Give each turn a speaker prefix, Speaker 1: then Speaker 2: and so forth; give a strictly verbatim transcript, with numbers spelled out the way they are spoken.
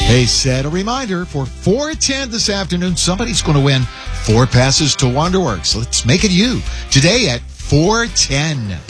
Speaker 1: Hey, set a reminder for four ten this afternoon. Somebody's going to win four passes to Wonderworks. Let's make it you today at four ten.